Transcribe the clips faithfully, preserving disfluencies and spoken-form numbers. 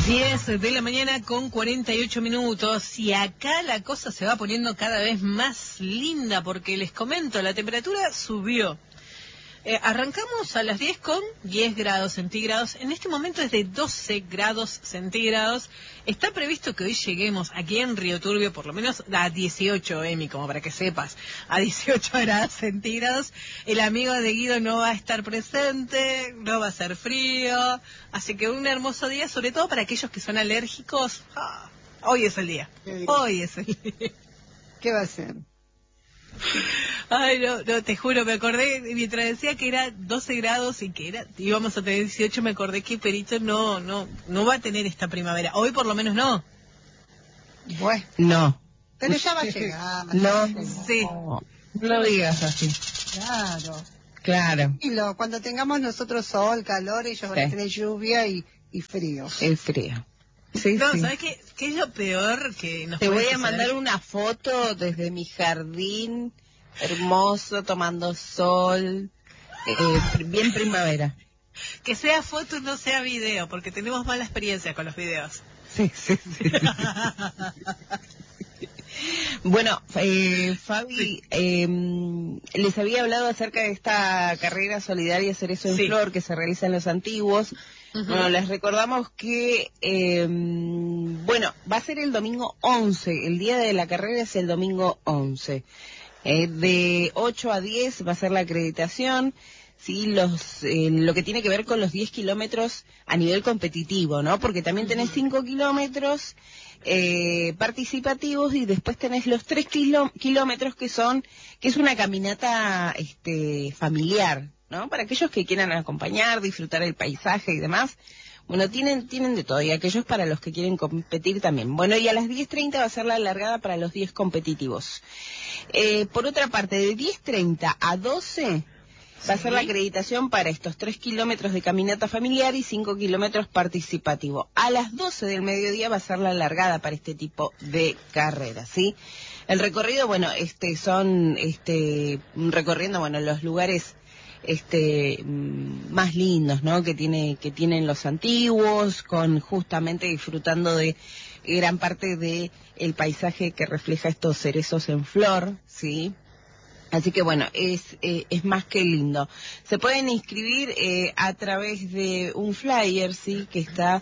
diez de la mañana con cuarenta y ocho minutos y acá la cosa se va poniendo cada vez más linda porque les comento, la temperatura subió. Eh, arrancamos a las diez con diez grados centígrados, en este momento es de doce grados centígrados. Está previsto que hoy lleguemos aquí en Río Turbio por lo menos a dieciocho, Emi, como para que sepas, a dieciocho grados centígrados. El amigo de Guido no va a estar presente, no va a ser frío, así que un hermoso día, sobre todo para aquellos que son alérgicos. Ah, hoy es el día, hoy es el día. ¿Qué va a ser? Ay, no, no, te juro, me acordé, mientras decía que era doce grados y que era íbamos a tener dieciocho, me acordé que Perito no no no va a tener esta primavera. Hoy por lo menos no. Bueno, no. Pero ya va a llegar. No, sí. No, no lo digas así. Claro. Claro. Y lo, cuando tengamos nosotros sol, calor, ellos van a tener lluvia y, y frío. El frío. Sí, no, sí. ¿sabes qué, qué es lo peor que nos Te puede voy a suceder? mandar una foto desde mi jardín, hermoso, tomando sol, eh, bien primavera. Que sea foto, no sea video, porque tenemos mala experiencia con los videos. Sí, sí, sí. Bueno, eh, Fabi, sí. eh, les había hablado acerca de esta carrera solidaria Cerezo en sí. Flor que se realiza en Los Antiguos. Uh-huh. Bueno, les recordamos que, eh, bueno, va a ser el domingo once, el día de la carrera es el domingo once. Eh, de ocho a diez va a ser la acreditación. Sí, los, eh, lo que tiene que ver con los diez kilómetros a nivel competitivo, ¿no? Porque también tenés cinco kilómetros eh, participativos y después tenés los tres kiló, kilómetros que son, que es una caminata este, familiar, ¿no? Para aquellos que quieran acompañar, disfrutar el paisaje y demás. Bueno, tienen, tienen de todo, y aquellos para los que quieren competir también. Bueno, y a las diez treinta va a ser la largada para los diez competitivos. Eh, por otra parte, de diez treinta a doce... va a ser la acreditación para estos tres kilómetros de caminata familiar y cinco kilómetros participativo. A las doce del mediodía va a ser la largada para este tipo de carreras, ¿sí? El recorrido, bueno, este, son, este, recorriendo, bueno, los lugares, este, más lindos, ¿no? Que tiene, que tienen Los Antiguos, con justamente disfrutando de gran parte de el paisaje que refleja estos cerezos en flor, ¿sí? Así que bueno, es eh, es más que lindo. Se pueden inscribir eh, a través de un flyer, sí, que está,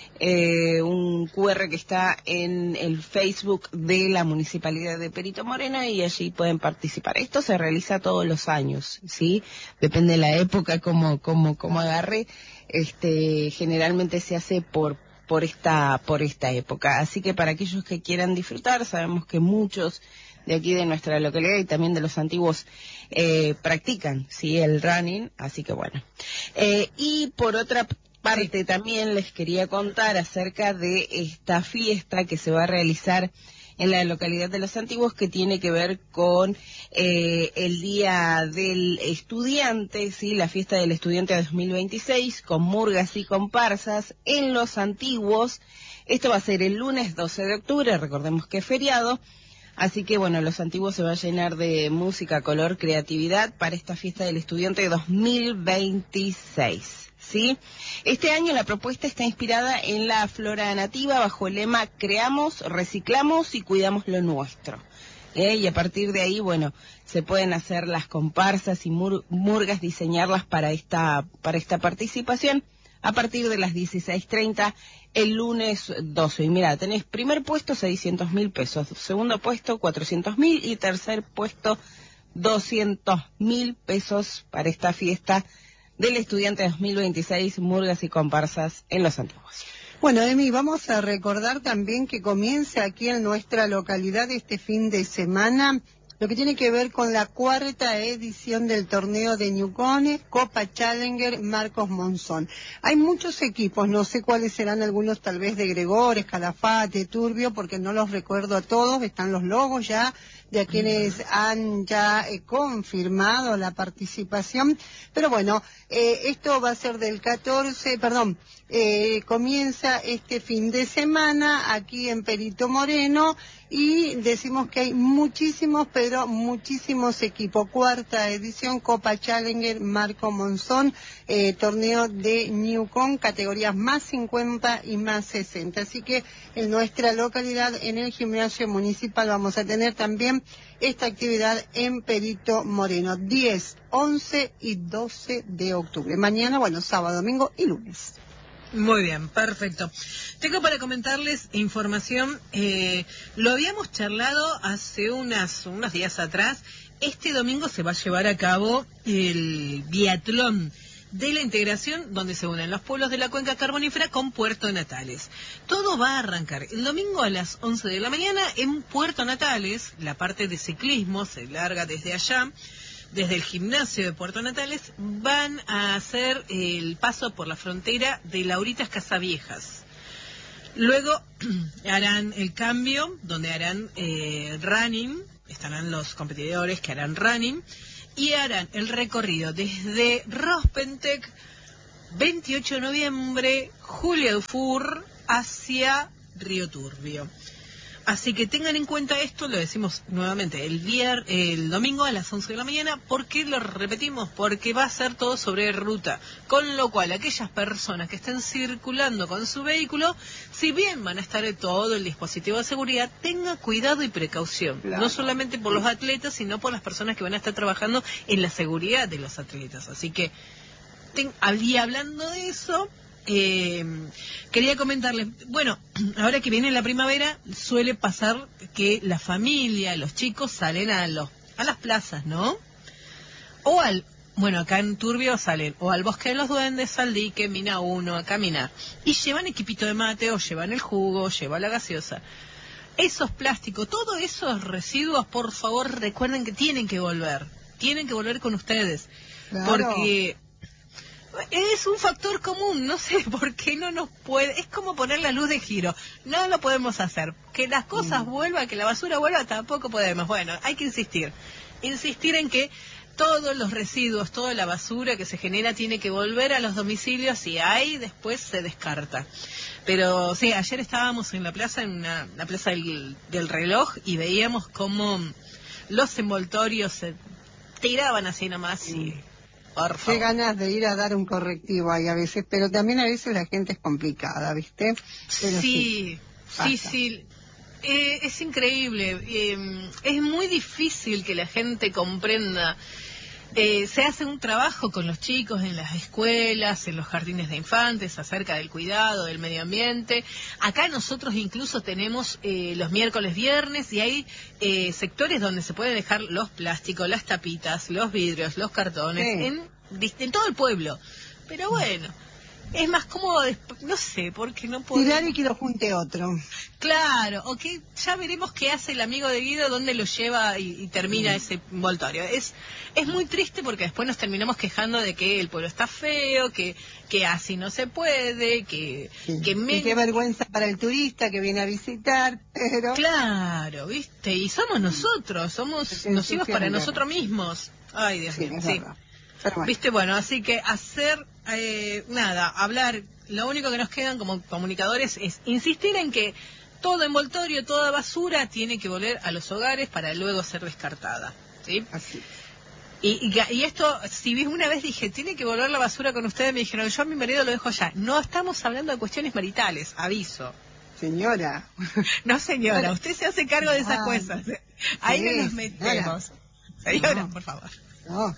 eh, un cu erre que está en el Facebook de la Municipalidad de Perito Moreno y allí pueden participar. Esto se realiza todos los años, sí, depende de la época, como como como agarre. Este, generalmente se hace por por esta por esta época. Así que para aquellos que quieran disfrutar, sabemos que muchos de aquí de nuestra localidad y también de Los Antiguos eh, practican, sí, el running, así que bueno. Eh, y por otra parte sí. También les quería contar acerca de esta fiesta que se va a realizar en la localidad de Los Antiguos, que tiene que ver con eh, el Día del Estudiante, sí, la fiesta del estudiante dos mil veintiséis, con murgas y comparsas en Los Antiguos. Esto va a ser el lunes doce de octubre, recordemos que es feriado. Así que bueno, Los Antiguos se va a llenar de música, color, creatividad para esta fiesta del estudiante dos mil veintiséis, ¿sí? Este año la propuesta está inspirada en la flora nativa bajo el lema Creamos, Reciclamos y Cuidamos lo Nuestro. ¿Eh? Y a partir de ahí, bueno, se pueden hacer las comparsas y mur murgas, diseñarlas para esta, para esta participación a partir de las dieciséis treinta el lunes doce. Y mira, tenés primer puesto seiscientos mil pesos, segundo puesto cuatrocientos mil y tercer puesto doscientos mil pesos para esta fiesta del estudiante dos mil veintiséis, murgas y comparsas en Los Antiguos. Bueno, Emi, vamos a recordar también que comienza aquí en nuestra localidad este fin de semana lo que tiene que ver con la cuarta edición del torneo de Ñucone, Copa Challenger Marcos Monzón. Hay muchos equipos, no sé cuáles serán algunos, tal vez de Gregores, Calafate, Turbio, porque no los recuerdo a todos, están los logos ya de a quienes han ya eh, confirmado la participación, pero bueno, eh, esto va a ser del catorce, perdón, eh, comienza este fin de semana aquí en Perito Moreno y decimos que hay muchísimos, pero pero muchísimos equipos. Cuarta edición, Copa Challenger Marco Monzón, eh, torneo de Newcon, categorías más cincuenta y más sesenta. Así que en nuestra localidad, en el gimnasio municipal, vamos a tener también esta actividad en Perito Moreno, diez, once y doce de octubre. Mañana, bueno, sábado, domingo y lunes. Muy bien, perfecto. Tengo para comentarles información, eh, lo habíamos charlado hace unas, unos días atrás. Este domingo se va a llevar a cabo el biatlón de la integración, donde se unen los pueblos de la cuenca carbonífera con Puerto Natales. Todo va a arrancar el domingo a las once de la mañana en Puerto Natales. La parte de ciclismo se larga desde allá. Desde el gimnasio de Puerto Natales van a hacer el paso por la frontera de Lauritas Casaviejas. Luego harán el cambio, donde harán eh, running, estarán los competidores que harán running, y harán el recorrido desde Rospentec, veintiocho de noviembre, Julia Dufour, hacia Río Turbio. Así que tengan en cuenta esto, lo decimos nuevamente, el vier, el domingo a las once de la mañana. ¿Por qué lo repetimos? Porque va a ser todo sobre ruta, con lo cual aquellas personas que estén circulando con su vehículo, si bien van a estar en todo el dispositivo de seguridad, tengan cuidado y precaución, claro. No solamente por los atletas, sino por las personas que van a estar trabajando en la seguridad de los atletas. Así que, ten, y hablando de eso... Eh, quería comentarles, bueno, ahora que viene la primavera suele pasar que la familia, los chicos salen a los a las plazas, ¿no? O al, bueno, acá en Turbio salen o al Bosque de los Duendes, al dique, Mina uno, a caminar, y llevan equipito de mate, o llevan el jugo, o llevan la gaseosa. Esos plásticos, todos esos residuos, por favor, recuerden que tienen que volver, tienen que volver con ustedes, claro. Porque es un factor común, no sé por qué no nos puede, es como poner la luz de giro, no lo podemos hacer, que las cosas mm. vuelvan, que la basura vuelva, tampoco podemos. Bueno, hay que insistir, insistir en que todos los residuos, toda la basura que se genera tiene que volver a los domicilios, y ahí después se descarta. Pero sí, ayer estábamos en la plaza, en una, la plaza del, del reloj, y veíamos cómo los envoltorios se tiraban así nomás y... Mm. Qué ganas de ir a dar un correctivo ahí a veces, pero también a veces la gente es complicada, ¿viste? Pero sí, sí, sí, sí. Eh, es increíble. Eh, es muy difícil que la gente comprenda. Eh, se hace un trabajo con los chicos en las escuelas, en los jardines de infantes, acerca del cuidado del medio ambiente. Acá nosotros incluso tenemos eh, los miércoles, viernes, y hay eh, sectores donde se pueden dejar los plásticos, las tapitas, los vidrios, los cartones, sí. en, en todo el pueblo. Pero bueno, es más cómodo, no sé, porque no puedo... Tirar y que lo junte otro. Claro, o que ya veremos qué hace el amigo de Guido, dónde lo lleva y, y termina mm. ese envoltorio. Es es muy triste porque después nos terminamos quejando de que el pueblo está feo, que que así no se puede, que... Sí. que me... Y qué vergüenza para el turista que viene a visitar, pero... Claro, ¿viste? Y somos nosotros, somos sí, nocivos sí, para sí, nosotros mismos. Ay, Dios mío, sí. Bueno. ¿Viste? Bueno, así que hacer, eh, nada, hablar, lo único que nos quedan como comunicadores es insistir en que todo envoltorio, toda basura tiene que volver a los hogares para luego ser descartada, ¿sí? Así. Y, y, y esto, si bien una vez dije, tiene que volver la basura con ustedes, me dijeron, yo a mi marido lo dejo allá. No estamos hablando de cuestiones maritales, aviso. Señora. No, señora, usted se hace cargo de esas ah, cosas. Ahí sí, no nos metemos. Señora, señora no. por favor. No.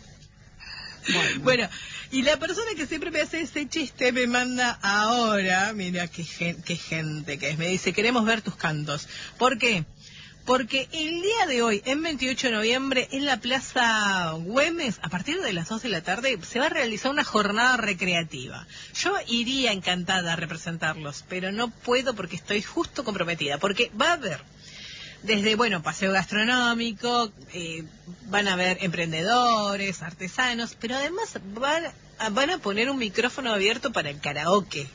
Bueno. bueno, y la persona que siempre me hace ese chiste me manda ahora, mira qué, gen, qué gente que es, me dice, queremos ver tus cantos. ¿Por qué? Porque el día de hoy, en veintiocho de noviembre, en la Plaza Güemes, a partir de las dos de la tarde, se va a realizar una jornada recreativa. Yo iría encantada a representarlos, pero no puedo porque estoy justo comprometida, porque va a haber... Desde, bueno, paseo gastronómico, eh, van a haber emprendedores, artesanos, pero además van a, van a poner un micrófono abierto para el karaoke.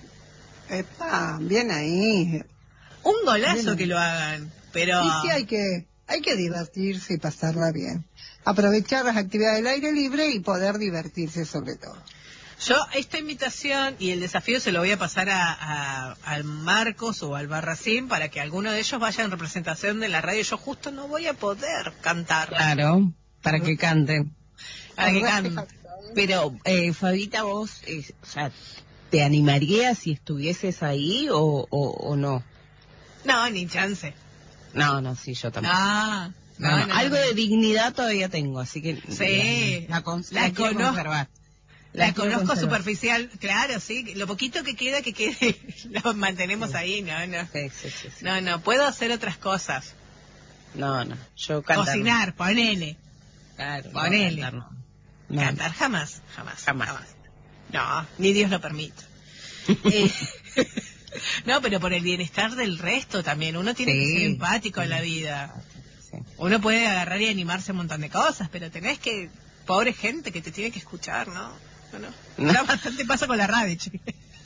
Epa, bien ahí. Un golazo que lo hagan, pero... Y sí, hay que, hay que divertirse y pasarla bien. Aprovechar las actividades del aire libre y poder divertirse sobre todo. Yo esta invitación y el desafío se lo voy a pasar a, a al Marcos o al Barracín para que alguno de ellos vaya en representación de la radio. Yo justo no voy a poder cantar. Claro, para que canten. Para que canten. Pero, eh, Fabita, vos, eh, o sea, ¿te animarías si estuvieses ahí o, o, o no? No, ni chance. No, no, sí, yo también. Ah, no, no, no, no, no, algo no. de dignidad todavía tengo, así que sí, la, la, la, la quiero conozco. conservar. La, La conozco conservar. superficial, claro, sí. Lo poquito que queda, que quede, lo mantenemos sí. ahí, no, no. Sí, sí, sí, sí. No, no, puedo hacer otras cosas. No, no, yo cantar. Cocinar, ponele. Claro, ponele. No, cantar, no. No. Cantar jamás, jamás, jamás. jamás. No, ni Dios lo permite. eh, no, pero por el bienestar del resto también. Uno tiene sí, que ser empático sí. en la vida. Sí. Uno puede agarrar y animarse a un montón de cosas, pero tenés que... Pobre gente que te tiene que escuchar, ¿no? Bueno, no. no. Bastante pasa con la radio, che.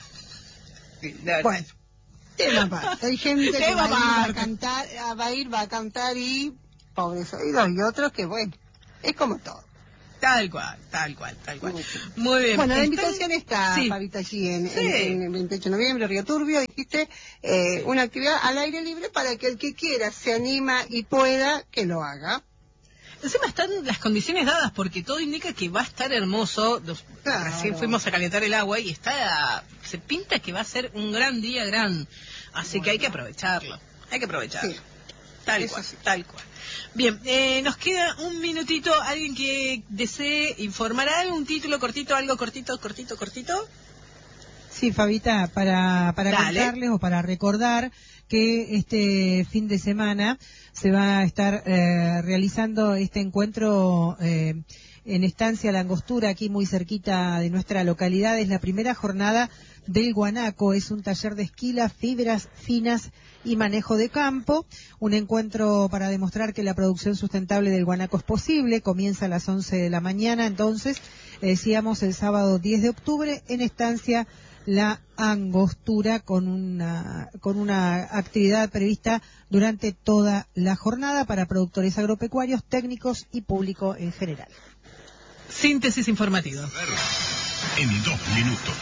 Sí, no, bueno, tema aparte. Hay gente que va a, ir, va a cantar, va a ir, va a cantar y pobres oídos, y otros que, bueno, es como todo. Tal cual, tal cual, tal cual. Muy bien. Bueno, la ¿Están? invitación está, sí. Fabita, allí en, sí. en, en veintiocho de noviembre, Río Turbio, dijiste, eh, una actividad al aire libre para que el que quiera, se anima y pueda, que lo haga. Encima están las condiciones dadas, porque todo indica que va a estar hermoso. Claro. Recién fuimos a calentar el agua y está, se pinta que va a ser un gran día, gran. Así bueno. que hay que aprovecharlo, hay que aprovecharlo. Sí. Tal Eso cual, sí. tal cual. Bien, eh, nos queda un minutito. ¿Alguien que desee informar algo? ¿Un título cortito, algo cortito, cortito, cortito? Sí, Fabita, para, para contarles o para recordar que este fin de semana se va a estar eh, realizando este encuentro eh, en Estancia La Angostura, aquí muy cerquita de nuestra localidad. Es la primera jornada del guanaco, es un taller de esquila, fibras finas y manejo de campo, un encuentro para demostrar que la producción sustentable del guanaco es posible. Comienza a las once de la mañana, entonces, eh, decíamos, el sábado diez de octubre en Estancia La Angostura, con una con una actividad prevista durante toda la jornada para productores agropecuarios, técnicos y público en general. Síntesis informativa. En dos minutos.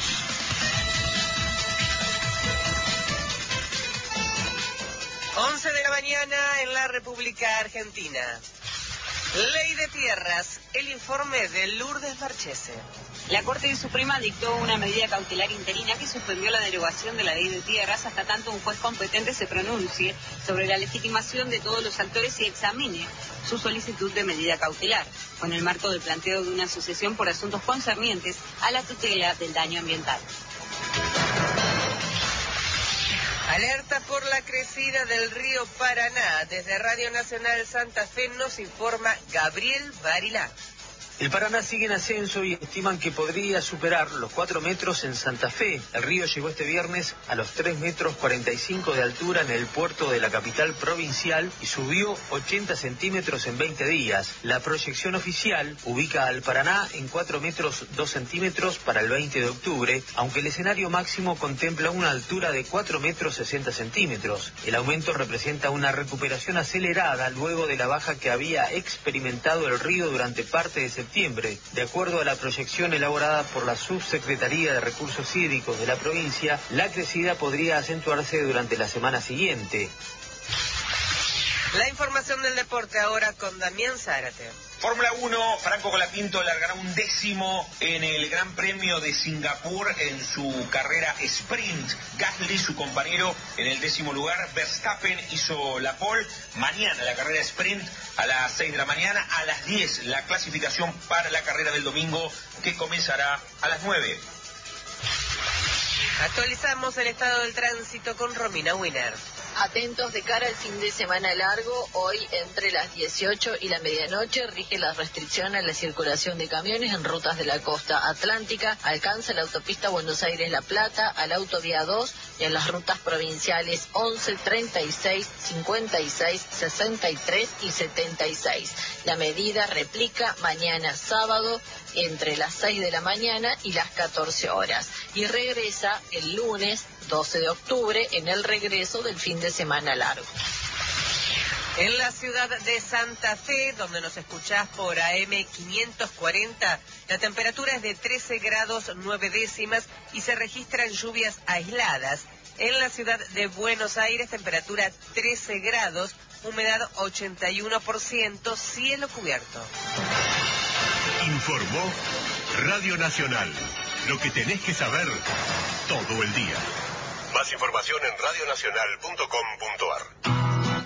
once de la mañana en la República Argentina. Ley de Tierras, el informe de Lourdes Marchese. La Corte Suprema dictó una medida cautelar interina que suspendió la derogación de la Ley de Tierras hasta tanto un juez competente se pronuncie sobre la legitimación de todos los actores y examine su solicitud de medida cautelar, con el marco del planteo de una asociación por asuntos concernientes a la tutela del daño ambiental. Alerta por la crecida del río Paraná. Desde Radio Nacional Santa Fe nos informa Gabriel Barilá. El Paraná sigue en ascenso y estiman que podría superar los cuatro metros en Santa Fe. El río llegó este viernes a los tres metros cuarenta y cinco de altura en el puerto de la capital provincial y subió ochenta centímetros en veinte días. La proyección oficial ubica al Paraná en cuatro metros dos centímetros para el veinte de octubre, aunque el escenario máximo contempla una altura de cuatro metros sesenta centímetros. El aumento representa una recuperación acelerada luego de la baja que había experimentado el río durante parte de septiembre. De acuerdo a la proyección elaborada por la Subsecretaría de Recursos Hídricos de la provincia, la crecida podría acentuarse durante la semana siguiente. La información del deporte ahora con Damián Zárate. Fórmula uno, Franco Colapinto largará un décimo en el Gran Premio de Singapur en su carrera sprint. Gasly, su compañero, en el décimo lugar. Verstappen hizo la pole. Mañana la carrera sprint a las seis de la mañana. A las diez la clasificación para la carrera del domingo, que comenzará a las nueve. Actualizamos el estado del tránsito con Romina Wiener. Atentos de cara al fin de semana largo. Hoy entre las dieciocho y la medianoche rige la restricción a la circulación de camiones en rutas de la costa atlántica. Alcanza la autopista Buenos Aires-La Plata, a la autovía dos y en las rutas provinciales once, treinta y seis, cincuenta y seis, sesenta y tres y setenta y seis. La medida replica mañana sábado entre las seis de la mañana y las catorce horas y regresa el lunes doce de octubre en el regreso del fin de semana largo. En la ciudad de Santa Fe, donde nos escuchás por A M quinientos cuarenta, la temperatura es de trece grados nueve décimas y se registran lluvias aisladas. En la ciudad de Buenos Aires, temperatura trece grados, humedad ochenta y uno por ciento, cielo cubierto. Informó Radio Nacional. Lo que tenés que saber todo el día. Más información en radio nacional punto com punto a r.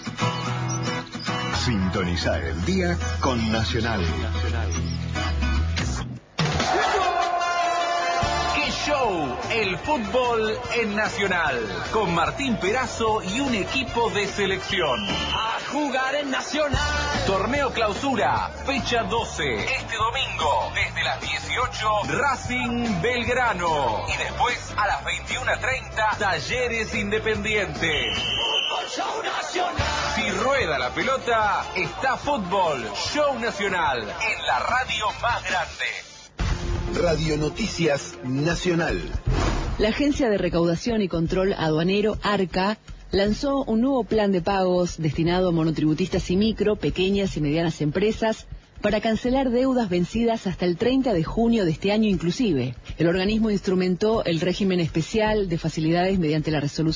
Sintonizar el día con Nacional. ¡Qué show! El fútbol en Nacional. Con Martín Perazo y un equipo de selección. A jugar en Nacional. Torneo Clausura, fecha doce. Este domingo, desde las dieciocho, Racing Belgrano. Y después, a las veintiuno treinta, Talleres Independiente. Fútbol Show Nacional. Si rueda la pelota, está Fútbol Show Nacional. En la radio más grande. Radio Noticias Nacional. La Agencia de Recaudación y Control Aduanero, ARCA, lanzó un nuevo plan de pagos destinado a monotributistas y micro, pequeñas y medianas empresas para cancelar deudas vencidas hasta el treinta de junio de este año inclusive. El organismo instrumentó el régimen especial de facilidades mediante la resolución